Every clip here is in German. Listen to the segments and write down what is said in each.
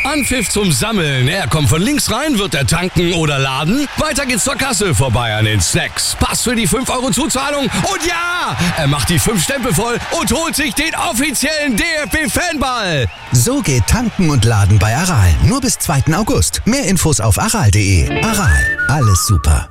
Anpfiff zum Sammeln. Er kommt von links rein, wird er tanken oder laden. Weiter geht's zur Kasse, vorbei an den Snacks. Pass für die 5 € Zuzahlung. Und ja, er macht die 5 Stempel voll und holt sich den offiziellen DFB-Fanball. So geht tanken und laden bei Aral. Nur bis 2. August. Mehr Infos auf aral.de. Aral, alles super.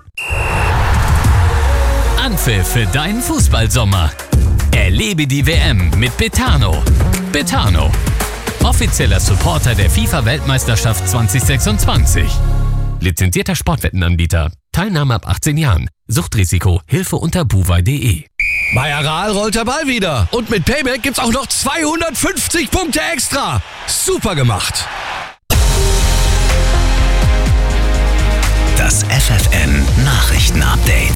Anpfiff für deinen Fußballsommer. Erlebe die WM mit Betano. Betano, offizieller Supporter der FIFA-Weltmeisterschaft 2026. Lizenzierter Sportwettenanbieter. Teilnahme ab 18 Jahren. Suchtrisiko. Hilfe unter buwei.de. Bei Aral rollt der Ball wieder. Und mit Payback gibt's auch noch 250 Punkte extra. Super gemacht. Das FFN Nachrichten-Update.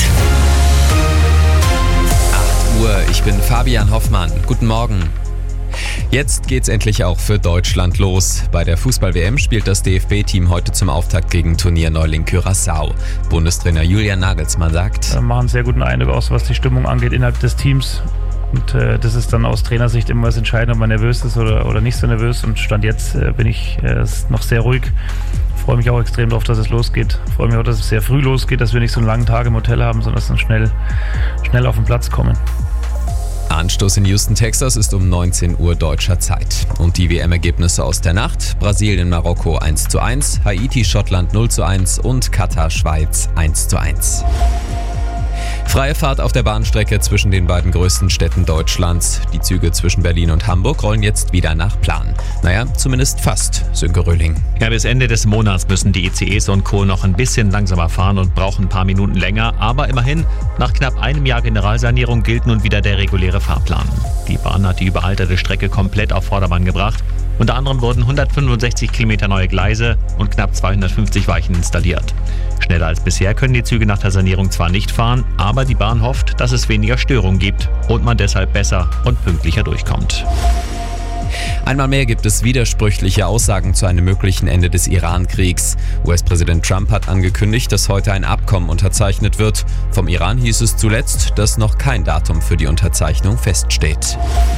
8 Uhr, ich bin Fabian Hoffmann. Guten Morgen. Jetzt geht's endlich auch für Deutschland los. Bei der Fußball-WM spielt das DFB-Team heute zum Auftakt gegen Turnierneuling Curaçao. Bundestrainer Julian Nagelsmann sagt: Wir machen einen sehr guten Eindruck aus, was die Stimmung angeht innerhalb des Teams. Und das ist dann aus Trainersicht immer was entscheidend, ob man nervös ist oder nicht so nervös. Und Stand jetzt bin ich noch sehr ruhig. Freue mich auch extrem darauf, dass es losgeht. Freue mich auch, dass es sehr früh losgeht, dass wir nicht so einen langen Tag im Hotel haben, sondern dass wir schnell auf den Platz kommen. Anstoß in Houston, Texas ist um 19 Uhr deutscher Zeit. Und die WM-Ergebnisse aus der Nacht: Brasilien, Marokko 1:1, Haiti, Schottland 0:1 und Katar, Schweiz 1:1. Freie Fahrt auf der Bahnstrecke zwischen den beiden größten Städten Deutschlands. Die Züge zwischen Berlin und Hamburg rollen jetzt wieder nach Plan. Naja, zumindest fast, Sönke Röhling. Ja, bis Ende des Monats müssen die ICEs und Co. noch ein bisschen langsamer fahren und brauchen ein paar Minuten länger. Aber immerhin, nach knapp einem Jahr Generalsanierung gilt nun wieder der reguläre Fahrplan. Die Bahn hat die überalterte Strecke komplett auf Vordermann gebracht. Unter anderem wurden 165 Kilometer neue Gleise und knapp 250 Weichen installiert. Schneller als bisher können die Züge nach der Sanierung zwar nicht fahren, aber die Bahn hofft, dass es weniger Störungen gibt und man deshalb besser und pünktlicher durchkommt. Einmal mehr gibt es widersprüchliche Aussagen zu einem möglichen Ende des Iran-Kriegs. US-Präsident Trump hat angekündigt, dass heute ein Abkommen unterzeichnet wird. Vom Iran hieß es zuletzt, dass noch kein Datum für die Unterzeichnung feststeht.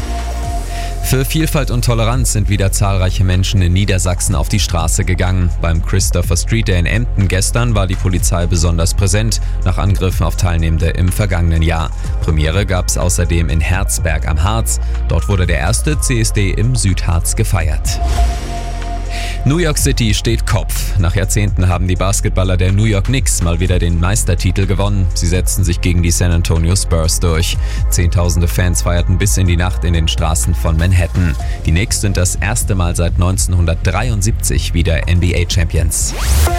Für Vielfalt und Toleranz sind wieder zahlreiche Menschen in Niedersachsen auf die Straße gegangen. Beim Christopher Street Day in Emden gestern war die Polizei besonders präsent nach Angriffen auf Teilnehmende im vergangenen Jahr. Premiere gab es außerdem in Herzberg am Harz. Dort wurde der erste CSD im Südharz gefeiert. New York City steht Kopf. Nach Jahrzehnten haben die Basketballer der New York Knicks mal wieder den Meistertitel gewonnen. Sie setzten sich gegen die San Antonio Spurs durch. Zehntausende Fans feierten bis in die Nacht in den Straßen von Manhattan. Die Knicks sind das erste Mal seit 1973 wieder NBA-Champions.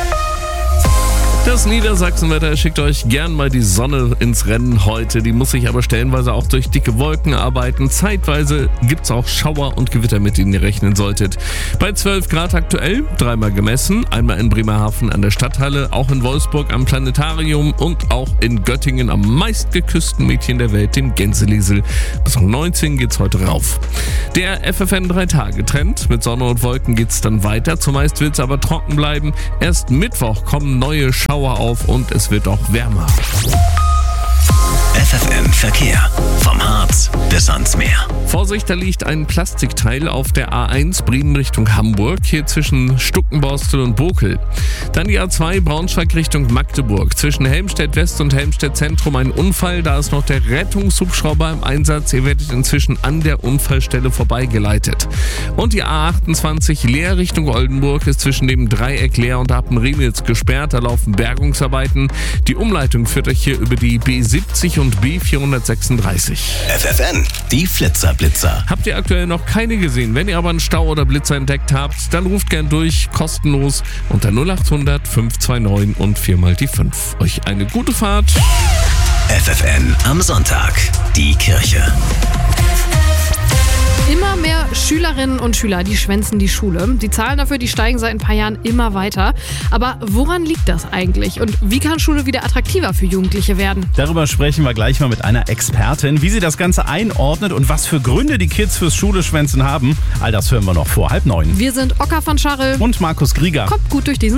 Das Niedersachsenwetter schickt euch gern mal die Sonne ins Rennen heute. Die muss sich aber stellenweise auch durch dicke Wolken arbeiten. Zeitweise gibt's auch Schauer und Gewitter, mit denen ihr rechnen solltet. Bei 12 Grad aktuell, dreimal gemessen. Einmal in Bremerhaven an der Stadthalle, auch in Wolfsburg am Planetarium und auch in Göttingen am meistgeküssten Mädchen der Welt, dem Gänseliesel. Bis um 19 geht's heute rauf. Der FFN 3-Tage-Trend. Mit Sonne und Wolken geht's dann weiter. Zumeist wird's aber trocken bleiben. Erst Mittwoch kommen neue Schauer auf und es wird auch wärmer. FFN Verkehr. Vom Harz bis ans Meer. Vorsicht, da liegt ein Plastikteil auf der A1 Bremen Richtung Hamburg, hier zwischen Stuckenborstel und Bokel. Dann die A2 Braunschweig Richtung Magdeburg. Zwischen Helmstedt West und Helmstedt Zentrum ein Unfall, da ist noch der Rettungshubschrauber im Einsatz. Ihr werdet inzwischen an der Unfallstelle vorbeigeleitet. Und die A28 Leer Richtung Oldenburg ist zwischen dem Dreieck Leer und Appenriemels gesperrt. Da laufen Bergungsarbeiten. Die Umleitung führt euch hier über die B70 und B436. FFN, die Flitzer-Blitzer. Habt ihr aktuell noch keine gesehen? Wenn ihr aber einen Stau oder Blitzer entdeckt habt, dann ruft gern durch, kostenlos unter 0800 529 und 4 mal die 5. Euch eine gute Fahrt. FFN am Sonntag, die Kirche. Immer mehr Schülerinnen und Schüler, die schwänzen die Schule. Die Zahlen dafür, die steigen seit ein paar Jahren immer weiter. Aber woran liegt das eigentlich? Und wie kann Schule wieder attraktiver für Jugendliche werden? Darüber sprechen wir gleich mal mit einer Expertin, wie sie das Ganze einordnet und was für Gründe die Kids fürs Schuleschwänzen haben. All das hören wir noch vor 8:30. Wir sind Ocker von Scharrel Und Markus Grieger. Kommt gut durch diesen